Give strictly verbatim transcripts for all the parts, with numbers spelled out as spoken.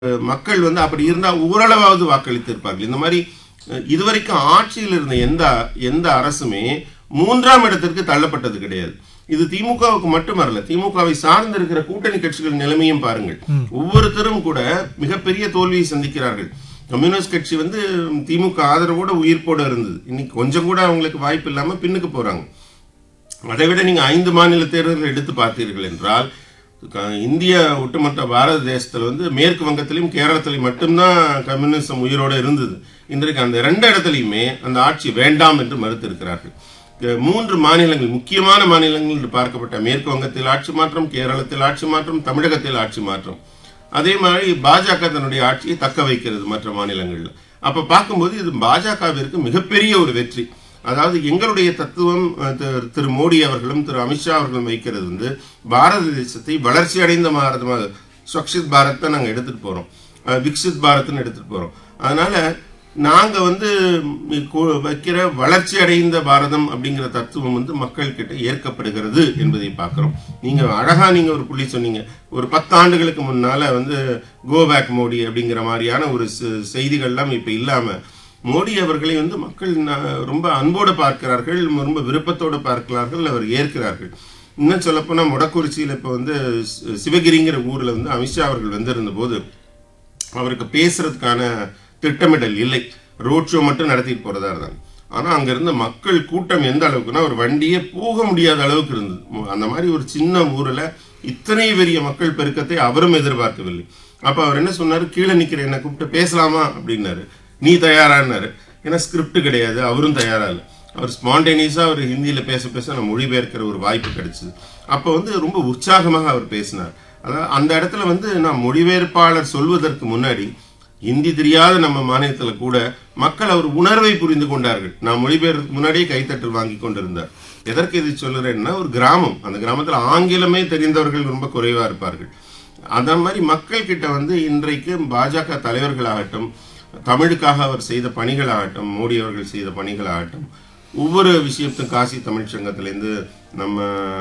மக்கள் வந்து அப்படி இருந்தா ஓரளவாவது வாக்களித்திருப்பார்கள். இந்த மாதிரி இதுவரைக்கும் ஆட்சியில் இருந்த எந்த எந்த அரசுமே மூன்றாம் இடத்திற்கு தள்ளப்பட்டது கிடையாது. இது திமுகவுக்கு மட்டுமல்ல, திமுகவை சார்ந்து இருக்கிற கூட்டணி கட்சிகள் நிலைமையும் பாருங்கள். ஒவ்வொருத்தரும் கூட மிகப்பெரிய தோல்வியை சந்திக்கிறார்கள். கம்யூனிஸ்ட் கட்சி வந்து திமுக ஆதரவோட உயிர்ப்போட இருந்தது. இன்னைக்கு கொஞ்சம் கூட அவங்களுக்கு வாய்ப்பு இல்லாம பின்னுக்கு போறாங்க. அதை விட நீங்க ஐந்து மாநில தேர்தல்கள் எடுத்து பார்த்தீர்கள் என்றால், இந்திய ஒட்டுமொத்த பாரத தேசத்துல வந்து மேற்கு வங்கத்திலையும் கேரளத்திலையும் மட்டும்தான் கம்யூனிசம் உயிரோட இருந்தது. இன்றைக்கு அந்த ரெண்டு இடத்துலையுமே அந்த ஆட்சி வேண்டாம் என்று மறுத்து இருக்கிறார்கள். மூன்று மாநிலங்கள், முக்கியமான மாநிலங்கள் என்று பார்க்கப்பட்ட மேற்கு வங்கத்தில் ஆட்சி மாற்றம், கேரளத்தில் ஆட்சி மாற்றம், தமிழகத்தில் ஆட்சி மாற்றம். அதே மாதிரி பாஜக தன்னுடைய ஆட்சியை தக்க வைக்கிறது மற்ற மாநிலங்கள்ல. அப்ப பார்க்கும்போது இது பாஜகவிற்கு மிகப்பெரிய ஒரு வெற்றி. அதாவது எங்களுடைய தத்துவம் திரு மோடி அவர்களும் திரு அமித்ஷா அவர்களும் வைக்கிறது வந்து பாரத தேசத்தை வளர்ச்சி அடைந்த பாரதமாக, ஸ்வக்ஷித் பாரத் தான் நாங்க எடுத்துட்டு போறோம், விக்சித் பாரத்னு எடுத்துட்டு போறோம். அதனால நாங்க வந்து வைக்கிற வளர்ச்சி அடைந்த பாரதம் அப்படிங்கிற தத்துவம் வந்து மக்கள் கிட்ட ஏற்கப்படுகிறது என்பதை பார்க்கிறோம். நீங்க அழகா நீங்க ஒரு புள்ளி சொன்னீங்க, ஒரு பத்து ஆண்டுகளுக்கு முன்னால வந்து கோபேக் மோடி அப்படிங்கிற மாதிரியான ஒரு செய்திகள்லாம் இப்ப இல்லாம மோடி அவர்களை வந்து மக்கள் ரொம்ப அன்போடு பார்க்கிறார்கள், ரொம்ப விருப்பத்தோடு பார்க்கிறார்கள், அவர் ஏற்கிறார்கள். இன்னும் சொல்லப்போனா மொடக்குறிச்சியில இப்ப வந்து சிவகிரிங்கிற ஊர்ல வந்து அமித்ஷா அவர்கள் வந்திருந்த போது அவருக்கு பேசுறதுக்கான திட்டமிடல் இல்லை, ரோட் ஷோ மட்டும் நடத்திட்டு போறதா இருந்தாங்க. ஆனா அங்க இருந்த மக்கள் கூட்டம் எந்த அளவுக்குன்னா ஒரு வண்டியே போக முடியாத அளவுக்கு இருந்தது. அந்த மாதிரி ஒரு சின்ன ஊர்ல இத்தனை பெரிய மக்கள் பெருக்கத்தை அவரும் எதிர்பார்க்கவில்லை. அப்ப அவர் என்ன சொன்னாரு, கீழே நிக்கிற என்ன கூப்பிட்டு பேசலாமா அப்படின்னாரு. நீ தயாரானாரு. ஏன்னா ஸ்கிரிப்ட் கிடையாது, அவரும் தயாரா இல்லை. அவர் ஸ்பான்டேனியஸா அவர் ஹிந்தியில பேச பேச நம்ம மொழிபெயர்க்கிற ஒரு வாய்ப்பு கிடைச்சது. அப்ப வந்து ரொம்ப உற்சாகமாக அவர் பேசினார். அதாவது அந்த இடத்துல வந்து நான் மொழிபெயர்ப்பாளர் சொல்வதற்கு முன்னாடி ஹிந்தி தெரியாத நம்ம மாநிலத்துல கூட மக்கள் அவர் உணர்வை புரிந்து கொண்டார்கள். நான் மொழிபெயர்க்கு முன்னாடியே கைத்தட்டல் வாங்கி கொண்டிருந்தார். எதற்கு இது சொல்லுறேன்னா, ஒரு கிராமம், அந்த கிராமத்துல ஆங்கிலமே தெரிந்தவர்கள் ரொம்ப குறைவா இருப்பார்கள். அந்த மாதிரி மக்கள் கிட்ட வந்து இன்றைக்கு பாஜக தலைவர்களாகட்டும், தமிழுக்காக அவர் செய்த பணிகளாகட்டும், மோடி அவர்கள் செய்த பணிகளாகட்டும், ஒவ்வொரு விஷயத்தும் காசி தமிழ் சங்கத்திலேருந்து நம்ம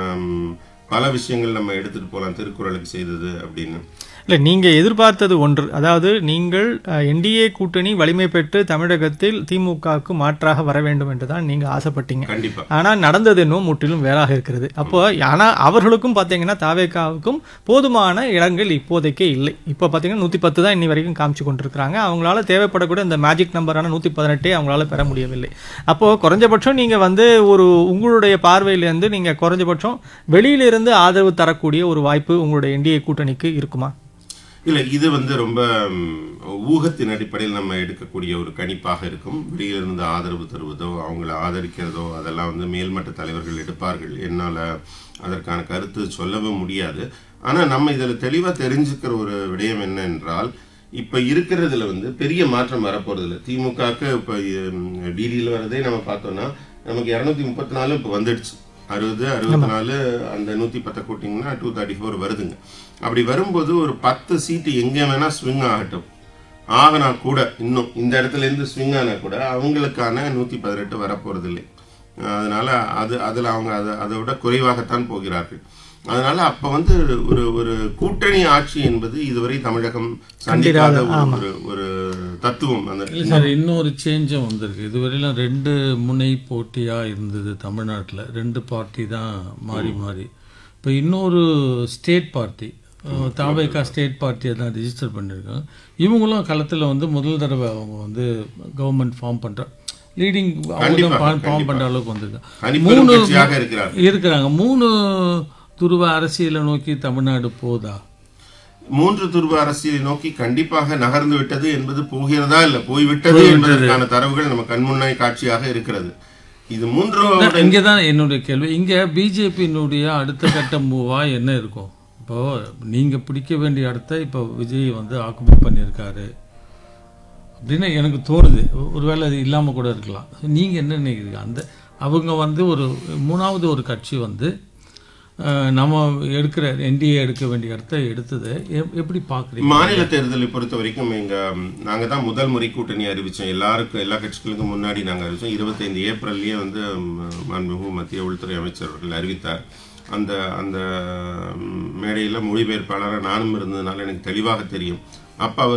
பல விஷயங்கள் நம்ம எடுத்துட்டு போகலாம், திருக்குறளுக்கு செய்தது அப்படின்னு. இல்லை, நீங்கள் எதிர்பார்த்தது ஒன்று, அதாவது நீங்கள் என்டிஏ கூட்டணி வலிமை பெற்று தமிழகத்தில் திமுகவுக்கு மாற்றாக வர வேண்டும் என்று தான் நீங்கள் ஆசைப்பட்டீங்க. கண்டிப்பா. ஆனால் நடந்தது என்னவோ முற்றிலும் வேறாக இருக்கிறது. அப்போ ஆனால் அவர்களுக்கும் பார்த்தீங்கன்னா தாவேகாவுக்கும் போதுமான இடங்கள் இப்போதைக்கே இல்லை. இப்போ பார்த்தீங்கன்னா நூற்றி பத்து தான் இன்னி வரைக்கும் காமிச்சு கொண்டிருக்கிறாங்க. அவங்களால தேவைப்படக்கூடிய இந்த மேஜிக் நம்பரான நூற்றி பதினெட்டே அவங்களால பெற முடியவில்லை. அப்போது குறைஞ்சபட்சம் நீங்கள் வந்து ஒரு உங்களுடைய பார்வையிலேருந்து நீங்கள் குறைஞ்சபட்சம் வெளியிலிருந்து ஆதரவு தரக்கூடிய ஒரு வாய்ப்பு உங்களுடைய என்டிஏ கூட்டணிக்கு இருக்குமா? இல்லை, இது வந்து ரொம்ப ஊகத்தின் அடிப்படையில் நம்ம எடுக்கக்கூடிய ஒரு கணிப்பாக இருக்கும். வெளியிலிருந்து ஆதரவு தருவதோ அவங்களை ஆதரிக்கிறதோ அதெல்லாம் வந்து மேல்மட்ட தலைவர்கள் எடுப்பார்கள். என்னால் அதற்கான கருத்து சொல்லவும் முடியாது. ஆனால் நம்ம இதில் தெளிவாக தெரிஞ்சுக்கிற ஒரு விடயம் என்ன என்றால், இப்போ இருக்கிறதுல வந்து பெரிய மாற்றம் வரப்போறதில்லை. திமுகவுக்கு இப்போ டிடியில் வரதே நம்ம பார்த்தோம்னா நமக்கு இரநூத்தி முப்பத்தி நாலு இப்போ வந்துடுச்சு. அறுபது அறுபத்தி நாலு அந்த நூற்றி பத்தை கூட்டிங்கன்னா டூ தேர்ட்டி ஃபோர் வருதுங்க. அப்படி வரும்போது ஒரு பத்து சீட்டு எங்கே வேணா ஸ்விங் ஆகட்டும், ஆகினா கூட இன்னும் இந்த இடத்துல இருந்து ஸ்விங் ஆனா கூட அவங்களுக்கான நூற்றி பதினெட்டு வரப்போறது இல்லை. அதனால அது அதில் அவங்க அதை அதை விட குறைவாகத்தான் போகிறார்கள். அதனால அப்ப வந்து ஒரு ஒரு கூட்டணி ஆட்சி என்பது இதுவரை தமிழகம் சந்திக்காத ஒரு ஒரு தத்துவம். அந்த இன்னொரு சேஞ்சும் வந்திருக்கு. இதுவரையிலும் ரெண்டு முனை போட்டியா இருந்தது தமிழ்நாட்டில், ரெண்டு பார்ட்டி தான் மாறி மாறி. இப்போ இன்னொரு ஸ்டேட் பார்ட்டி தாவேகா ஸ்டேட் பார்ட்டியை தான் ரிஜிஸ்டர் பண்ணியிருக்காங்க. இவங்களும் களத்தில் வந்து முதல் தடவை அவங்க வந்து கவர்மெண்ட் ஃபார்ம் பண்ணுற லீடிங் அவங்க ஃபார்ம் பண்ணுற அளவுக்கு வந்திருக்காங்க. மூணு இருக்கிறாங்க. மூணு துருவ அரசியலை நோக்கி தமிழ்நாடு போதா? மூன்று துருவ அரசியலை நோக்கி கண்டிப்பாக நகர்ந்து விட்டது என்பது போகிறதா இல்ல போய்விட்டது என்பதற்கான தரவுகள் நம்ம கண்முன்னாய் காட்சியாக இருக்கிறது. இது மூன்று இங்கதான் என்னுடைய கேள்வி. இங்க பிஜேபியினுடைய அடுத்த கட்ட மூவா என்ன இருக்கும்? இப்போ நீங்க பிடிக்க வேண்டிய இடத்த இப்போ விஜய் வந்து ஆக்குபை பண்ணியிருக்காரு அப்படின்னு எனக்கு தோணுது. ஒருவேளை அது இல்லாம கூட இருக்கலாம். நீங்க என்ன நினைக்கிறீங்க? அந்த அவங்க வந்து ஒரு மூணாவது ஒரு கட்சி வந்து நம்ம எடுக்கிற என்டிஏ எடுக்க வேண்டிய இடத்த எடுத்தது எப்படி பார்க்குறீங்க? மாநில தேர்தலை பொறுத்த வரைக்கும் எங்க நாங்க தான் முதல் முறை கூட்டணி அறிவிச்சோம். எல்லாருக்கும் எல்லா கட்சிகளுக்கும் முன்னாடி நாங்கள் அறிவிச்சோம். இருபத்தைந்து ஏப்ரல்லையே வந்து மாண்புமிகு மத்திய உள்துறை அமைச்சர் அவர்கள் அறிவித்தார். அந்த அந்த மேடையில் மொழிபெயர்ப்பாளராக நானும் இருந்ததுனால எனக்கு தெளிவாக தெரியும். அப்போ அவர்